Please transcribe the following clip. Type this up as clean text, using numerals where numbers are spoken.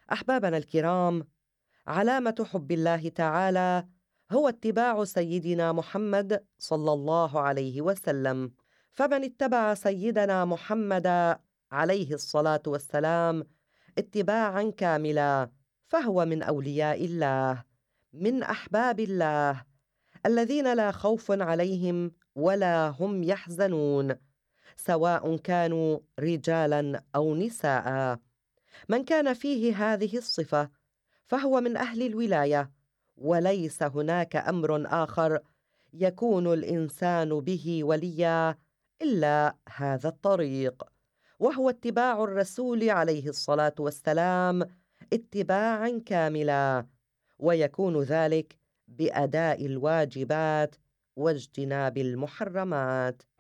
أحبابنا الكرام، علامة حب الله تعالى هو اتباع سيدنا محمد صلى الله عليه وسلم. فمن اتبع سيدنا محمد عليه الصلاة والسلام اتباعا كاملا فهو من أولياء الله، من أحباب الله، الذين لا خوف عليهم ولا هم يحزنون، سواء كانوا رجالا أو نساء. من كان فيه هذه الصفة فهو من أهل الولاية، وليس هناك أمر آخر يكون الإنسان به وليا إلا هذا الطريق، وهو اتباع الرسول عليه الصلاة والسلام اتباعا كاملا، ويكون ذلك بأداء الواجبات واجتناب المحرمات.